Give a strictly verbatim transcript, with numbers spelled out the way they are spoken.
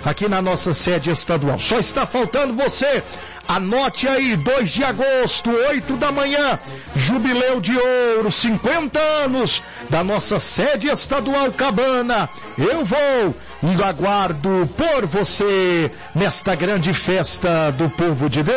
aqui na nossa sede estadual. Só está faltando você. Anote aí, dois de agosto, oito da manhã, Jubileu de Ouro, cinquenta anos da nossa sede estadual Cabana. Eu vou e aguardo por você nesta grande festa do povo de Deus.